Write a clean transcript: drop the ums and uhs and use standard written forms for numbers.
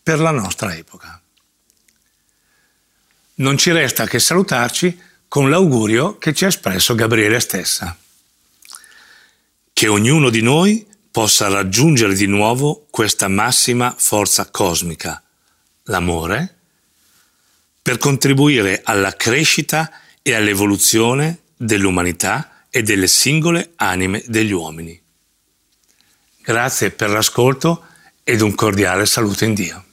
per la nostra epoca. Non ci resta che salutarci con l'augurio che ci ha espresso Gabriele stessa. Che ognuno di noi possa raggiungere di nuovo questa massima forza cosmica, l'amore, per contribuire alla crescita e all'evoluzione dell'umanità e delle singole anime degli uomini. Grazie per l'ascolto ed un cordiale saluto in Dio.